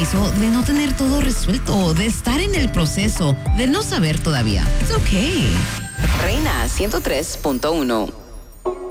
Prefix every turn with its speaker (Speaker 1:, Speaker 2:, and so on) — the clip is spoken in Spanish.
Speaker 1: eso de no tener todo resuelto, de estar en el proceso, de no saber todavía. It's okay.
Speaker 2: Reina 103.1.